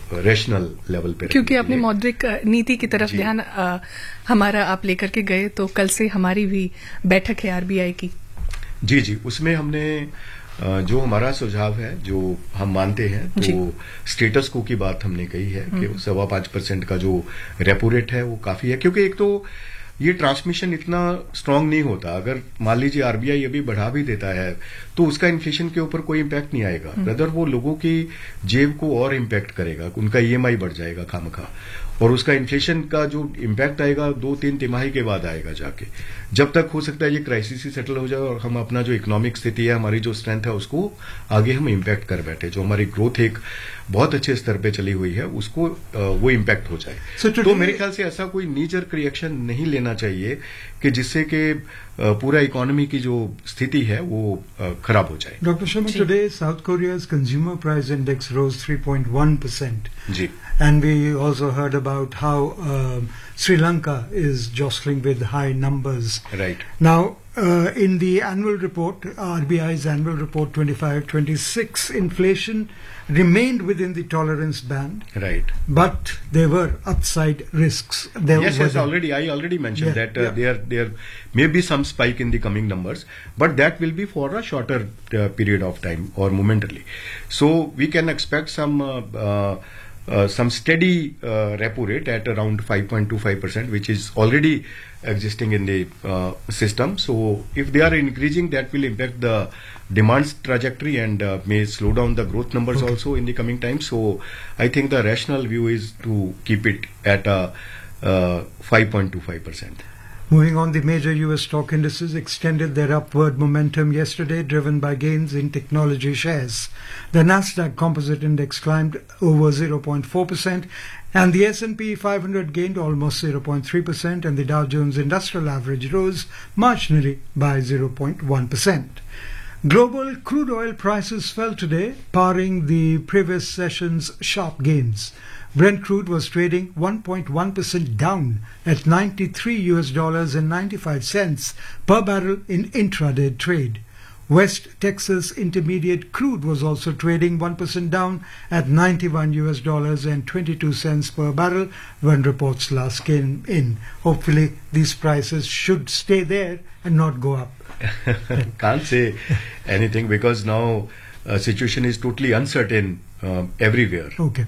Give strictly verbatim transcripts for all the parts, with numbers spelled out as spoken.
Rational level पे, क्योंकि अपनी मौद्रिक नीति की तरफ ध्यान हमारा आप लेकर के गए, तो कल से हमारी भी बैठक है आरबीआई की। जी जी, उसमें हमने जो हमारा सुझाव है, जो हम मानते हैं, तो स्टेटस को की बात हमने कही है कि सवा पांच परसेंट का जो रेपो रेट है वो काफी है, क्योंकि एक तो ये ट्रांसमिशन इतना स्ट्रांग नहीं होता। अगर मान लीजिए आरबीआई अभी बढ़ा भी देता है तो उसका इन्फ्लेशन के ऊपर कोई इम्पैक्ट नहीं आएगा, रदर वो लोगों की जेब को और इम्पैक्ट करेगा, उनका ईएमआई बढ़ जाएगा खामखा, और उसका इन्फ्लेशन का जो इम्पैक्ट आएगा दो तीन तिमाही के बाद आएगा जाके। जब तक हो सकता है ये क्राइसिस ही सेटल हो जाए और हम अपना जो इकोनॉमिक स्थिति है, हमारी जो स्ट्रेंथ है, उसको आगे हम इम्पैक्ट कर बैठे, जो हमारी ग्रोथ एक बहुत अच्छे स्तर पे चली हुई है, उसको वो इम्पैक्ट हो जाए। so, तो मेरे ख्याल से ऐसा कोई नी जर्क रिएक्शन नहीं लेना चाहिए कि जिससे कि पूरा इकोनॉमी की जो स्थिति है वो खराब हो जाए। Doctor Sharma, today south कोरिया's consumer price index rose three point one percent. Ji. And we also heard about how uh, Sri Lanka is jostling with high numbers. Right. Now, uh, in the annual report, R B I's annual report twenty-five twenty-six, inflation remained within the tolerance band. Right. But there were upside risks. There yes, yes, already, I already mentioned yeah, that uh, yeah. there, there may be some spike in the coming numbers, but that will be for a shorter uh, period of time or momentarily. So we can expect some uh, uh, Uh, some steady uh, repo rate at around five point two five percent, which is already existing in the uh, system. So if they are increasing, that will impact the demand trajectory and uh, may slow down the growth numbers okay. also in the coming time. So I think the rational view is to keep it at a uh, five point two five percent. Moving on, the major U S stock indices extended their upward momentum yesterday, driven by gains in technology shares. The Nasdaq Composite Index climbed over zero point four percent, and the S and P five hundred gained almost zero point three percent, and the Dow Jones Industrial Average rose marginally by zero point one percent. Global crude oil prices fell today, paring the previous session's sharp gains. Brent crude was trading one point one percent down at ninety-three U S dollars and ninety-five cents per barrel in intraday trade. West Texas Intermediate crude was also trading one percent down at ninety-one U S dollars and twenty-two cents per barrel when reports last came in. Hopefully these prices should stay there and not go up. Can't say anything because now uh, situation is totally uncertain uh, everywhere. Okay.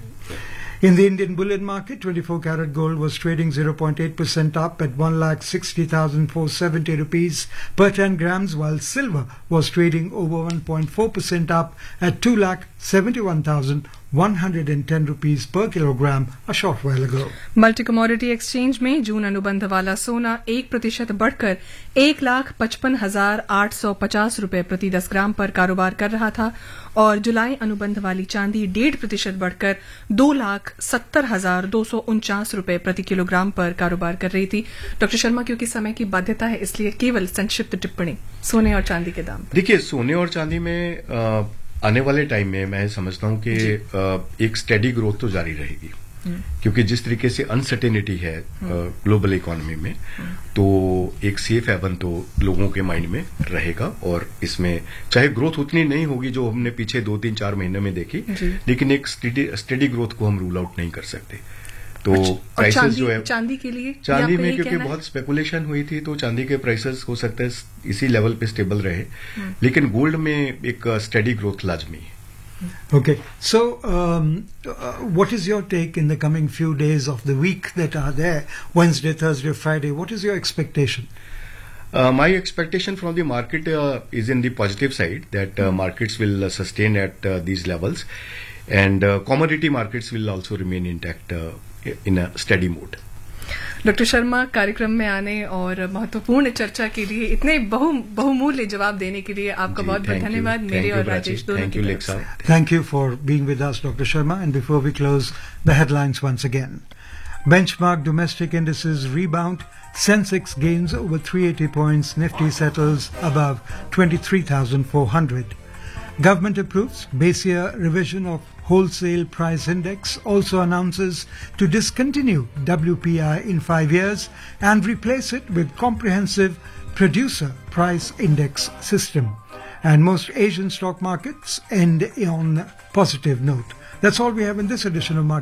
In the Indian bullion market, twenty-four karat gold was trading zero point eight percent up at one lakh sixty thousand four hundred seventy rupees per ten grams, while silver was trading over one point four percent up at two lakh seventy-one thousand one hundred ten rupees per kilogram a short while ago. Multi commodity exchange में जून अनुबंध वाला सोना एक प्रतिशत बढ़कर एक लाख पचपन हजार आठ सौ पचास रूपये प्रति दस ग्राम पर कारोबार कर रहा था, और जुलाई अनुबंध वाली चांदी डेढ़ प्रतिशत बढ़कर दो लाख सत्तर हजार दो सौ उनचास रूपये प्रति किलोग्राम पर कारोबार कर रही थी। डॉक्टर शर्मा, क्योंकि समय की बाध्यता है इसलिए केवल संक्षिप्त टिप्पणी सोने और चांदी के दाम। देखिए, सोने और चांदी में आ, आने वाले टाइम में मैं समझता हूं कि एक स्टेडी ग्रोथ तो जारी रहेगी, क्योंकि जिस तरीके से अनसर्टेनिटी है ग्लोबल इकोनॉमी में, तो एक सेफ हेवन तो लोगों के माइंड में रहेगा, और इसमें चाहे ग्रोथ उतनी नहीं होगी जो हमने पीछे दो तीन चार महीने में देखी, लेकिन एक स्टेडी ग्रोथ को हम रूल आउट नहीं कर सकते। तो प्राइसेस जो है चांदी के लिए, चांदी में क्योंकि बहुत स्पेकुलेशन हुई थी, तो चांदी के प्राइसेस हो सकता है इसी लेवल पे स्टेबल रहे, लेकिन गोल्ड में एक स्टेडी ग्रोथ लाजमी है। Okay, so um, uh, what is your take in the coming few days of the week that are there, Wednesday, Thursday, Friday? What is your expectation? Uh, my expectation from the market uh, is in the positive side, that uh, markets will uh, sustain at uh, these levels, and uh, commodity markets will also remain intact uh, in a steady mode. Doctor Sharma, कार्यक्रम में आने और महत्वपूर्ण चर्चा के लिए, इतने बहु बहुमूल्य जवाब देने के लिए आपका बहुत बहुत धन्यवाद मेरे और राजेश दोनों की तरफ से। Thank you for being with us, Doctor Sharma. And before we close, the headlines once again. Benchmark domestic indices rebound. Sensex gains over three hundred eighty points. Nifty settles above twenty-three thousand four hundred. Government approves base year revision of wholesale price index, also announces to discontinue W P I in five years and replace it with comprehensive producer price index system. And most Asian stock markets end on positive note. That's all we have in this edition of Market